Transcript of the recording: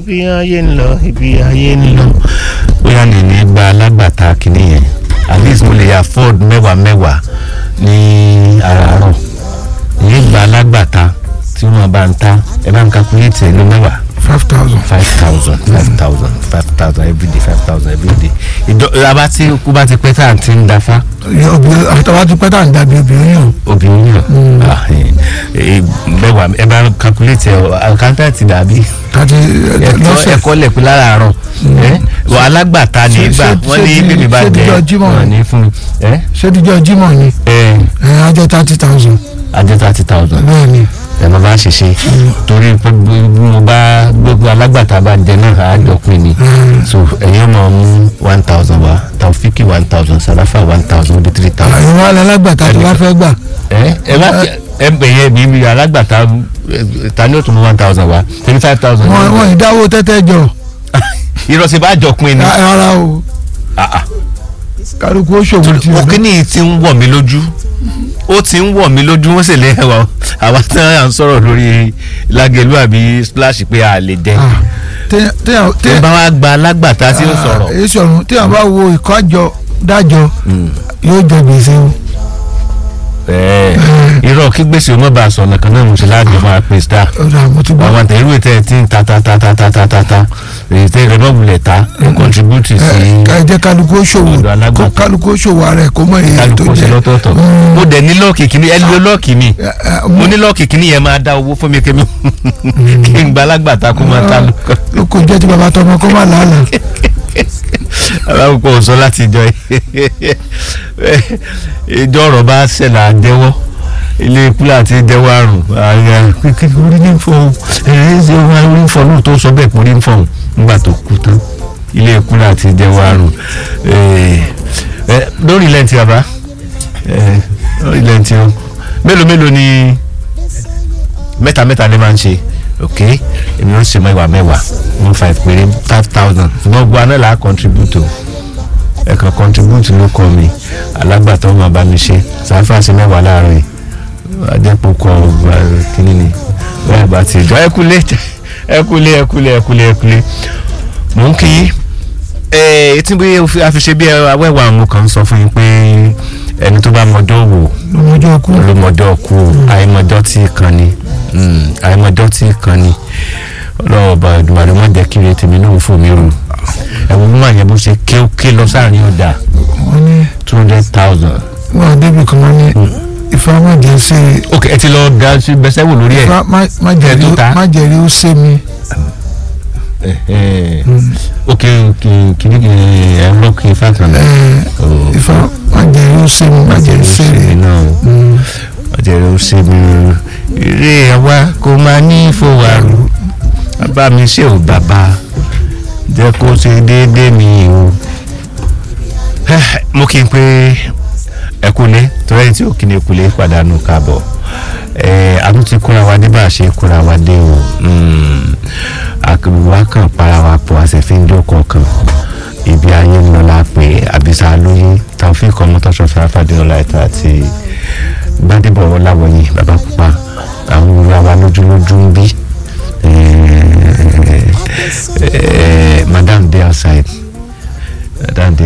ibi ayé ń lọ ibi ayé ń lọ. bóyá lè ní gba alágbàtà kìíní yẹn at least mo lè afford mẹ́wàá ní àràárọ̀ ní gba alágbàtà tí wọ́n bá ń ta ẹ bá ń calculate ẹ̀ ló mẹ́wàá. 5,000 every day 5,000 every day. Ìjọba tí kú bá ti pẹ́ tá à ń ti ń dafa. àtàwọn ti pẹ́ tá à ń dàbí obìnrin yàn. Mẹ́wàá ẹ bá calculate ẹ̀ accountant dàbí. ẹ̀kọ́ lẹ̀ pé láràárọ̀ alágbàtà ní gbà wọ́n ní bíbí bá jẹ́ wọ́n ní fún mi. ṣé díjọ́ Jímọ̀ ni. ajẹ́ 30,000. ajẹ́ 30,000. bẹ́ẹ̀ ni. ẹ máa bá ṣe torí mo bá gbogbo alágbàtà bá jẹ náà àjọpin ni so ẹ̀yin máa mú 1,000 wá Taofiki 1,000 Sarafa 1,000 bí 3,000. àwọn alágbàtà tó bá fẹ́ gbà. ẹ bẹ̀yẹ bí alágbàtà ta ni ó tún mú 1,000 wá 35,000. wọ́n ìdáwó tẹ́tẹ́ jọ. ìrọsí bá jọpin ni. rárá o kálukú ó ṣòwò tí o. òkìní ti ń wọ̀ mí lójú ó ti ń wọ̀ mí lójú wọ́n sì lé ẹ̀wà àwa tí wọ́n à ń sọ̀rọ̀ lórí Lágẹ̀lú àbí Splash pé a lè dẹ́. tí bá wa gba alágbàtà tí ó sọ̀rọ̀. èyí sọ̀rọ̀ tí wọ́n bá wo ìkọ́jọ dájọ́ yóò jẹ gbèsè o. irọ́ kí gbèsè o mọ̀ bá a sọ̀nà kan náà mo ṣe láàjọ máa pè star. àwọn àtẹ irú ètò ẹ̀ tí ń ta èyí tẹ́ ìrẹ́ bọ́ọ̀bùlẹ̀ ta ó contribute sí. ká jẹ́ kálukú ó ṣòwò ara ẹ̀ kó mọ̀ èyí tó jẹ́. mo dẹ̀ ní lọ́ọ̀kì kìíní ẹ lo lọ́ọ̀kì mi mo ní lọ́ọ̀kì kìíní yẹn máa dá owó fún mi kí n gba alágbàtà kó máa ta ló kò jẹ́ ti bàbá tọmọ kó má làálàá. aláwọ̀ sọ láti jọ ìjọ ọ̀rọ̀ bá ṣẹlẹ̀ àjẹwọ́ ilé kúlà àti jẹ́wọ́ àrùn orí ní fọ́ orí ń fọ́ lóò tó sọ bẹ́ẹ̀ pé orí ń fọ́ nígbà tó kú tán ilé kúlà àti jẹ́wọ́ àrùn lórí ilẹ̀ tí a bá lórí ilẹ̀ tí o mélòó ni mẹ́ta ni máa ń ṣe ok èmi ó ṣe mẹ́wàá 15 péré 5,000 ṣùgbọ́n gbọ́ aná là á contribute o ẹ̀kan contribute ló kọ́ mi alágbàtọ́ máa bá mi ṣe Sàáfà ṣe mẹ́wàá láàárọ̀ yìí adẹ́pọ̀ kọ́ kíní ni bẹ́ẹ̀ bá ti jọ ẹkúlé mò ń kí etí bí a fi ṣe bí awẹ́wà àwọn kan sọ fún yín pé ẹni tó bá mọjọ́ wò ló mọjọ́ kú àìmọjọ́ tí kan ni ọlọ́wọ́ bá Èdùmàrè má jẹ́ kí retí mi náà fò mí rù ẹ̀wọ̀n mímọ̀ yẹn bó ṣe ké lọ sáàrin ọ̀dà 200,000. wọ́n débi kan wọ́n ní Ifá má jẹ́ sí. ok ẹ ti lọ ga sí bẹsẹ̀ wò lórí ẹ̀. Ifá má jẹ̀rí ó sé mi. ok kìíní ẹ lọ kí Ifá kan náà. Ifá má jẹ̀rí ó sé mi má jẹ̀rí ó sé mi. má jẹ̀rí ó sé mi eré àwa kò máa ní ìfowárù bàbá mi ṣe ò bàbá jẹ́ kó ṣe déédéé mi o. mo kí n pé ẹkúlé torí ẹni tí ó kí ni ẹkúlé pàdánù káàbọ̀ àtún ti kóra wa dé bá a ṣe kóra wa dé o àkùrùwá kan para wa pọ̀ àṣẹfín jókòó kan ibi ayé ń lọ la pé àbísà lóyún Taofiki ọmọtọ́ṣọ́ Sarafa Adéọlá ẹ̀ta àti Gbádébọ̀ Ọláwọ̀yìn bàbá pupa àwọn olùwà wa lójúlójú ń bí madam dey outside.